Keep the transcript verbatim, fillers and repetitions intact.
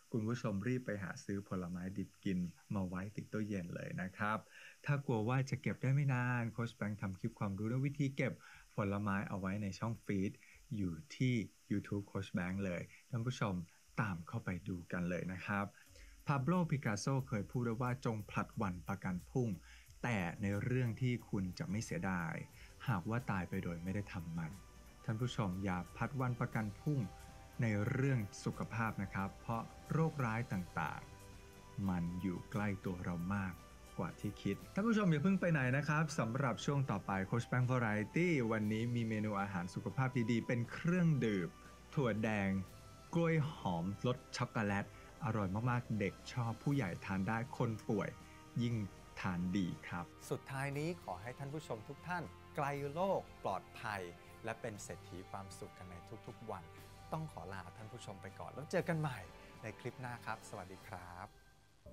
คุณผู้ชมรีบไปหาซื้อผลไม้ดิบกินมาไว้ติดตู้เย็นเลยนะครับถ้ากลัวว่าจะเก็บได้ไม่นานโค้ชแบงค์ทำคลิปความรู้เรื่องวิธีเก็บผลไม้เอาไว้ในช่องฟีดอยู่ที่ YouTube โค้ชแบงค์เลยท่านผู้ชมตามเข้าไปดูกันเลยนะครับพาโบโล ปิกัสโซเคยพูดไว้ว่าจงผลัดวันประกันพรุ่งแต่ในเรื่องที่คุณจะไม่เสียดายหากว่าตายไปโดยไม่ได้ทำมันท่านผู้ชมอย่าพลัดวันประกันพรุ่งในเรื่องสุขภาพนะครับเพราะโรคร้ายต่างๆมันอยู่ใกล้ตัวเรามากกว่าที่คิดท่านผู้ชมอย่าเพิ่งไปไหนนะครับสำหรับช่วงต่อไปโค้ชแบงค์วาไรตี้วันนี้มีเมนูอาหารสุขภาพดีๆเป็นเครื่องดื่มถั่วแดงกล้วยหอมรสช็อกโกแลตอร่อยมากๆเด็กชอบผู้ใหญ่ทานได้คนป่วยยิ่งทานดีครับสุดท้ายนี้ขอให้ท่านผู้ชมทุกท่านไกลโรคปลอดภัยและเป็นเศรษฐีความสุขกันในทุกๆวันต้องขอลาท่านผู้ชมไปก่อนแล้วเจอกันใหม่ในคลิปหน้าครับสวัสดีครับ